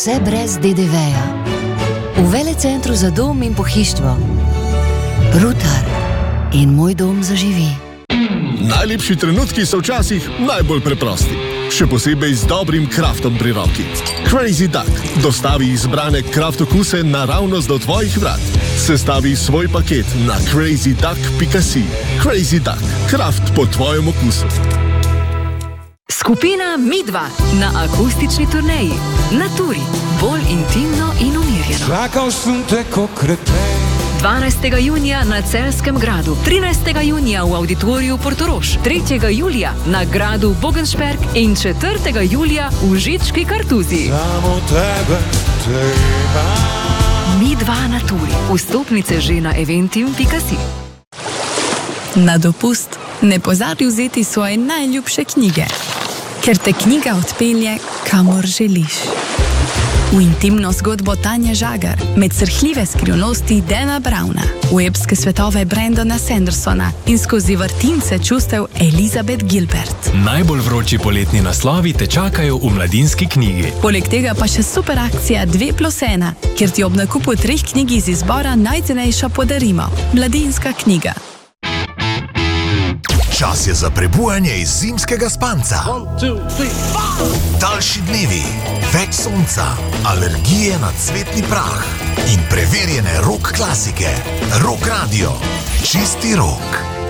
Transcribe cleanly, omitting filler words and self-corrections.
Vse brez DDV-ja. V Velecentru za dom in pohištvo. Rutar in moj dom zaživi. Najlepši trenutki so včasih najbolj preprosti. Še posebej z dobrim kraftom pri roki. Crazy Duck dostavi izbrane kraft okuse naravnost do tvojih vrat. Sestavi svoj paket na crazyduck.si. Crazy Duck, kraft po tvojem okusu. Skupina Midva na akustični turneji. Na turi, bolj intimno in umirjeno. Čakal sem te ko krepej. 12. junija na Celjskem gradu, 13. junija v auditoriju Portorož, 3. julija na gradu Bogenšperk in 4. julija v Žički Kartuzi. Samo tebe treba. Midva na turi. Vstopnice že na eventim.si. Na dopust ne pozabi vzeti svoje najljubše knjige, ker te knjiga odpelje, kamor želiš. V intimno zgodbo Tanje Žagar, med srhljive skrivnosti Dana Browna, v epske svetove Brendana Sandersona in skozi vrtince čustev Elizabeth Gilbert. Najbolj vroči poletni naslovi te čakajo v Mladinski knjigi. Poleg tega pa še super akcija 2+1, kjer ti ob nakupu 3 knjig iz izbora najcenejša podarimo. Mladinska knjiga. Čas je za prebujanje iz zimskega spanca. Daljši dnevi, več sonca, alergije na cvetni prah in preverjene rock klasike. Rock Radio. Čisti rock.